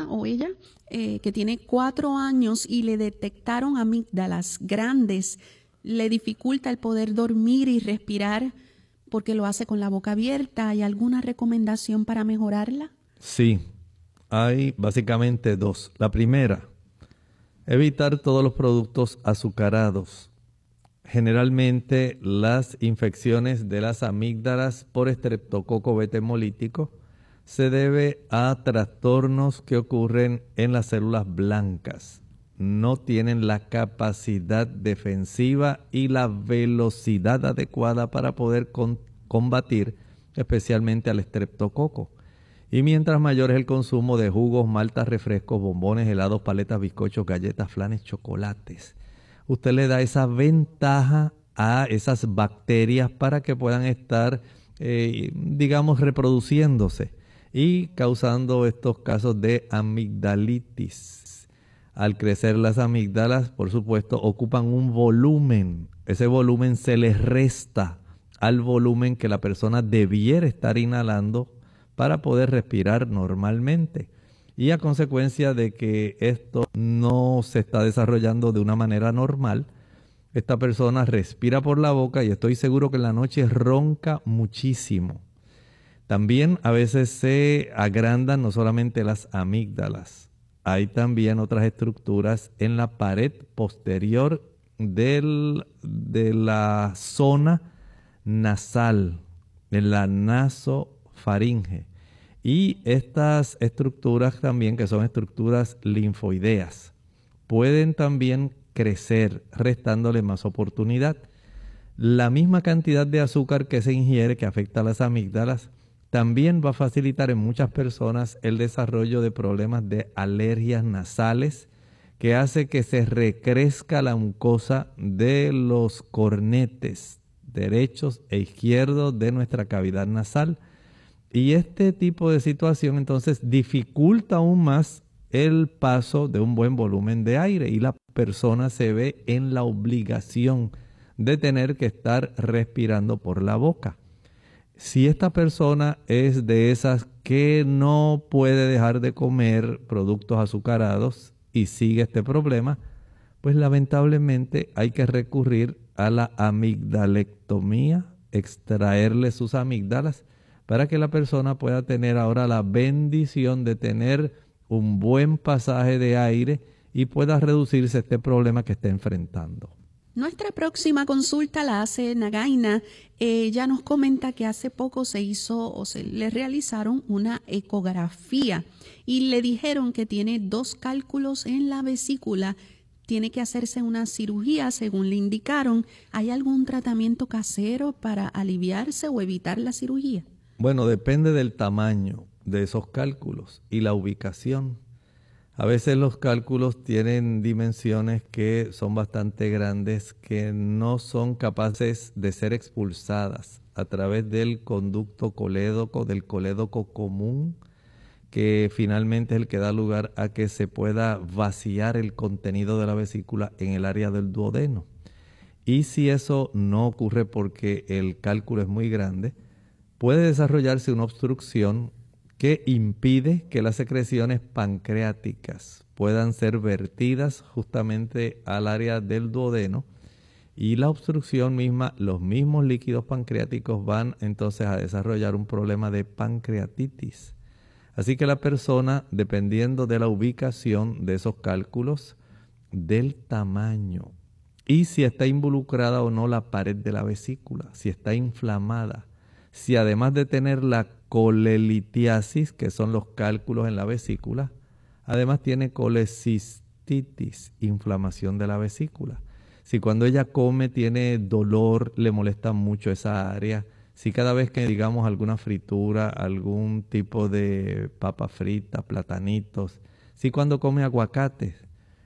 hija o ella que tiene 4 años y le detectaron amígdalas grandes, le dificulta el poder dormir y respirar porque lo hace con la boca abierta. ¿Hay alguna recomendación para mejorarla? Sí, hay básicamente dos. La primera, evitar todos los productos azucarados. Generalmente las infecciones de las amígdalas por estreptococo beta hemolítico se debe a trastornos que ocurren en las células blancas. No tienen la capacidad defensiva y la velocidad adecuada para poder combatir especialmente al estreptococo. Y mientras mayor es el consumo de jugos, maltas, refrescos, bombones, helados, paletas, bizcochos, galletas, flanes, chocolates, usted le da esa ventaja a esas bacterias para que puedan estar, digamos, reproduciéndose y causando estos casos de amigdalitis. Al crecer las amígdalas, por supuesto, ocupan un volumen. Ese volumen se les resta al volumen que la persona debiera estar inhalando para poder respirar normalmente. Y a consecuencia de que esto no se está desarrollando de una manera normal, esta persona respira por la boca y estoy seguro que en la noche ronca muchísimo. También a veces se agrandan no solamente las amígdalas, hay también otras estructuras en la pared posterior de la zona nasal, en la nasofaringe. Y estas estructuras también, que son estructuras linfoideas, pueden también crecer, restándole más oportunidad. La misma cantidad de azúcar que se ingiere, que afecta a las amígdalas, también va a facilitar en muchas personas el desarrollo de problemas de alergias nasales, que hace que se recrezca la mucosa de los cornetes derechos e izquierdos de nuestra cavidad nasal. Y este tipo de situación entonces dificulta aún más el paso de un buen volumen de aire y la persona se ve en la obligación de tener que estar respirando por la boca. Si esta persona es de esas que no puede dejar de comer productos azucarados y sigue este problema, pues lamentablemente hay que recurrir a la amigdalectomía, extraerle sus amígdalas, para que la persona pueda tener ahora la bendición de tener un buen pasaje de aire y pueda reducirse este problema que está enfrentando. Nuestra próxima consulta la hace Nagaina. Ella nos comenta que hace poco le realizaron una ecografía y le dijeron que tiene 2 cálculos en la vesícula. Tiene que hacerse una cirugía según le indicaron. ¿Hay algún tratamiento casero para aliviarse o evitar la cirugía? Bueno, depende del tamaño de esos cálculos y la ubicación. A veces los cálculos tienen dimensiones que son bastante grandes, que no son capaces de ser expulsadas a través del conducto colédoco, del colédoco común, que finalmente es el que da lugar a que se pueda vaciar el contenido de la vesícula en el área del duodeno. Y si eso no ocurre porque el cálculo es muy grande, puede desarrollarse una obstrucción que impide que las secreciones pancreáticas puedan ser vertidas justamente al área del duodeno, y la obstrucción misma, los mismos líquidos pancreáticos van entonces a desarrollar un problema de pancreatitis. Así que la persona, dependiendo de la ubicación de esos cálculos, del tamaño y si está involucrada o no la pared de la vesícula, si está inflamada, si además de tener la colelitiasis, que son los cálculos en la vesícula, además tiene colecistitis, inflamación de la vesícula. Si cuando ella come tiene dolor, le molesta mucho esa área. Si cada vez que digamos alguna fritura, algún tipo de papa frita, platanitos, si cuando come aguacates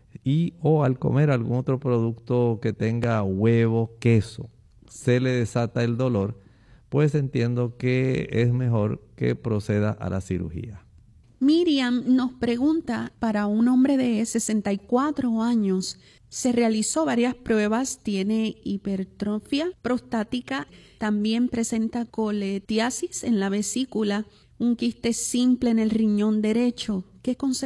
o al comer algún otro producto que tenga huevo, queso, se le desata el dolor, pues entiendo que es mejor que proceda a la cirugía. Miriam nos pregunta, para un hombre de 64 años, se realizó varias pruebas, tiene hipertrofia prostática, también presenta coletiasis en la vesícula, un quiste simple en el riñón derecho. ¿Qué consejo